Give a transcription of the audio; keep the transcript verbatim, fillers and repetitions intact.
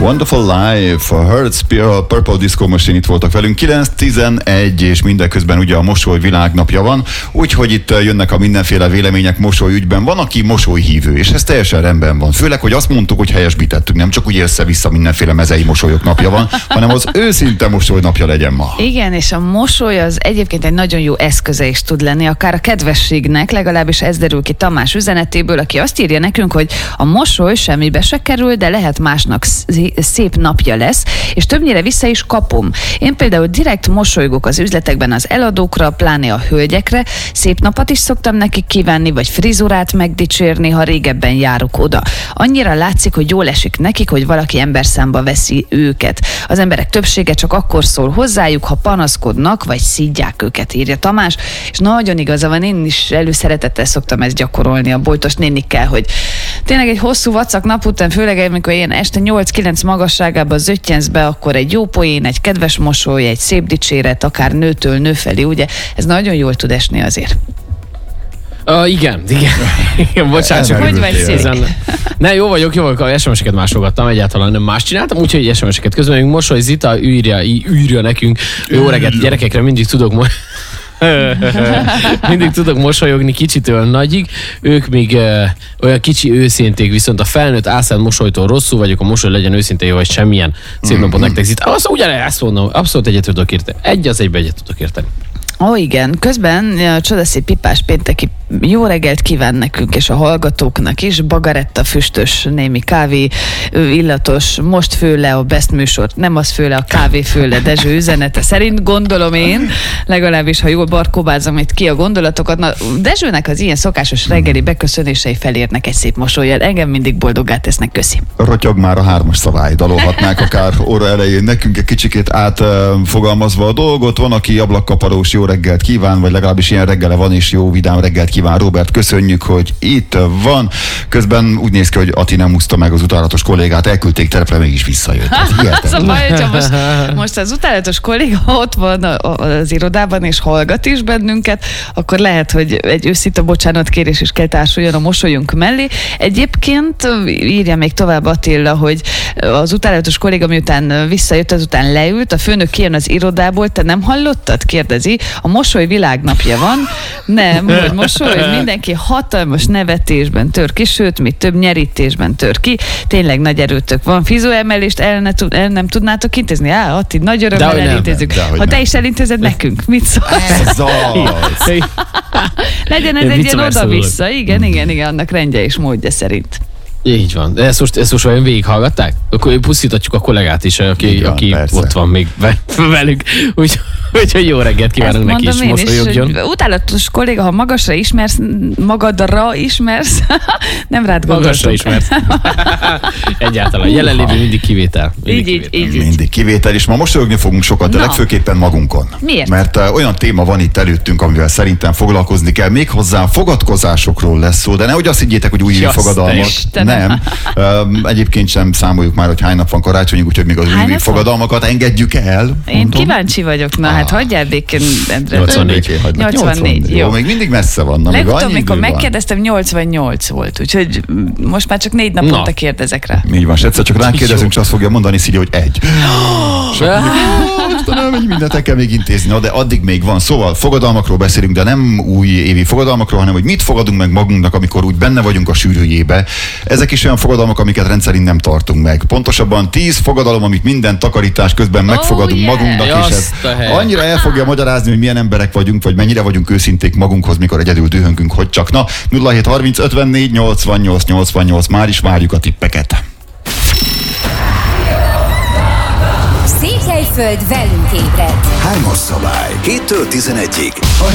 Wonderful Life, a Hertz, a Purple Disco Machine itt voltak velünk, kilenc tizenegy, és mindeközben ugye a mosoly világnapja van, úgyhogy itt jönnek a mindenféle vélemények mosoly ügyben. Van, aki mosolyhívő, és ez teljesen rendben van. Főleg, hogy azt mondtuk, hogy helyesbítettünk, nem csak úgy össze-vissza mindenféle mezei mosolyok napja van, hanem az őszinte mosoly napja legyen ma. Igen, és a mosoly az egyébként egy nagyon jó eszköze is tud lenni, akár a kedvességnek, legalábbis ez derül ki Tamás üzenetéből, aki azt írja nekünk, hogy a mosoly semmibe se kerül, de lehet másnak szép napja lesz, és többnyire vissza is kapom. Én például direkt mosolygok az üzletekben az eladókra, pláne a hölgyekre, szép napot is szoktam nekik kívánni, vagy frizurát megdicsérni, ha régebben járok oda. Annyira látszik, hogy jól esik nekik, hogy valaki emberszámba veszi őket. Az emberek többsége csak akkor szól hozzájuk, ha panaszkodnak, vagy szidják őket, írja Tamás, és nagyon igaza van, én is előszeretettel szoktam ezt gyakorolni a boltos nénikkel, hogy tényleg egy hosszú vacak nap után, főleg amikor ilyen este nyolc-kilenc magasságában zöttyensz be, akkor egy jó poén, egy kedves mosoly, egy szép dicséret, akár nőtől nő felé, ugye, ez nagyon jól tud esni azért. Uh, igen, igen. igen bocsánat, csak hogy vagy szép? Ne, jó vagyok, jó vagyok, a es em es-eket másolgattam, egyáltalán nem más csináltam, úgyhogy es em es-eket közben még mosoly Zita írja, írja nekünk, jó reggelt, gyerekekre mindig tudok mo- mindig tudok mosolyogni kicsitől nagyig, ők még uh, olyan kicsi őszinték, viszont a felnőtt álszánt mosolytól rosszul vagyok, a mosoly legyen őszintén, vagy semmilyen. Szép napot nektek, Zita. Azt ugyanezt mondom, abszolút egyet tudok érteni. Egy az egybe egyet tudok érteni. Ó, oh, igen. Közben a csodaszép pipás pénteki jó reggelt kíván nekünk, és a hallgatóknak is. Bagaretta füstös, némi kávé illatos, most fő le a Best műsort, nem az fő le, a kávé fő le Dezső üzenete szerint, gondolom én, legalábbis ha jól barkóbázom itt ki a gondolatokat. Na, Dezsőnek az ilyen szokásos reggeli beköszönései felérnek egy szép mosollyal. Engem mindig boldoggá tesznek, köszi. Rotyog már a hármas szabály, dalolhatnák akár óra elején nekünk egy kicsikét átfogalmazva a dolgot. Van, aki ablakkaparós jó reggelt kíván, vagy legalábbis ilyen reggele van, és jó vidám reggelt kíván. Robert, köszönjük, hogy itt van. Közben úgy néz ki, hogy Ati nem úszta meg az utálatos kollégát, elküldték terepre, mégis visszajött. Az a baj, hogy most, most az utálatos kolléga ott van az irodában, és hallgat is bennünket, akkor lehet, hogy egy őszinte bocsánatkérés is kell társuljon a mosolyunk mellé. Egyébként írja még tovább Attila, hogy az utálatos kolléga miután visszajött, azután leült, a főnök kijön az irodából, te nem hallottad? Kérdezi. A mosoly világnapja van. Nem, hogy mosoly, mindenki hatalmas nevetésben tör ki, sőt, mi több nyerítésben tör ki. Tényleg nagy erőtök van. Fizóemelést el, ne, el nem tudnátok intézni? Á, Atti, nagy örömmel elintézzük. Ha te nem. is elintézed nekünk, mit szólsz? Ez az! Legyen ez egy ilyen oda-vissza. Igen, igen, igen, annak rendje és módja szerint. Így van. De ezt most, ezt most olyan végighallgatták? Akkor pusztítatjuk a kollégát is, aki, van, aki ott van még velük. Úgyhogy úgy, jó reggelt kívánunk neki is, mosolyogjon. Utálatos kolléga, ha magasra ismersz, magadra ismersz, nem rád gondoltok. Magasra ismersz. Egyáltalán. Jelenlévő mindig kivétel. Mindig így, kivétel. Így, így. Mindig kivétel, és ma mosolyogni fogunk sokat, de Na. legfőképpen magunkon. Miért? Mert uh, olyan téma van itt előttünk, amivel szerintem foglalkozni kell. Méghozzá fogadkozásokról lesz szó, de nehogy azt higgyétek, hogy újévi fogadalmak. Nem. Um, egyébként sem számoljuk már, hogy hány nap van karácsonyig, úgyhogy még az újévi fogadalmakat engedjük el. Én mondom. Kíváncsi vagyok. Na, ah. hát hagyjál békén. nyolcvannégy. nyolcvannégy. Jó. Jó, még mindig messze van. Na, legutóbb, amikor megkérdeztem, nyolcvannyolc volt, úgyhogy most már csak négy naponta no. kérdezek rá. Így van, egyszer csak ránk kérdezünk, és azt fogja mondani Szili, hogy egy. Istenem, egy mindent kell még intézni, no, de addig még van. Szóval fogadalmakról beszélünk, de nem új évi fogadalmakról, hanem hogy mit fogadunk meg magunknak, amikor úgy benne vagyunk a sűrűjébe. Ezek is olyan fogadalmak, amiket rendszerint nem tartunk meg. Pontosabban tíz fogadalom, amit minden takarítás közben megfogadunk oh, yeah. magunknak, és ez annyira el fogja magyarázni, hogy milyen emberek vagyunk, vagy mennyire vagyunk őszinték magunkhoz, mikor egyedül dühöngünk, hogy csak. Na, nulla hét harminc ötvennégy nyolcvannyolc nyolcvannyolc, már is várjuk a tippeket. Székelyföld velünk ébred. Hármas szabály, héttől tizenegyig.